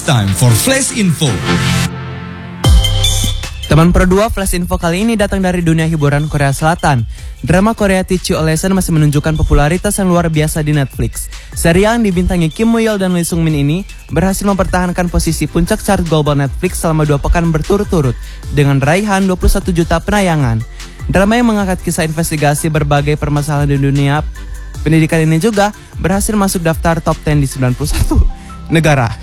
time for Flash Info. Teman Pro 2 Flash Info kali ini datang dari dunia hiburan Korea Selatan. Drama Korea Teach You a Lesson masih menunjukkan popularitas yang luar biasa di Netflix. Serial yang dibintangi Kim Woo-yeol dan Lee Sung-min ini berhasil mempertahankan posisi puncak chart global Netflix selama 2 pekan berturut-turut dengan raihan 21 juta penayangan. Drama yang mengangkat kisah investigasi berbagai permasalahan di dunia pendidikan ini juga berhasil masuk daftar top 10 di 91 negara.